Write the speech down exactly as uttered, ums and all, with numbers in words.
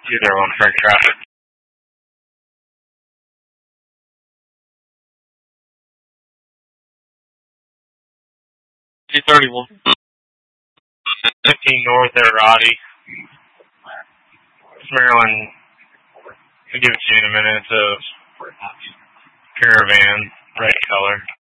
Either one, freight traffic. two thirty-one. fifteen North Erodie. Maryland. I'll give it to you in a minute. It's a Caravan, red color.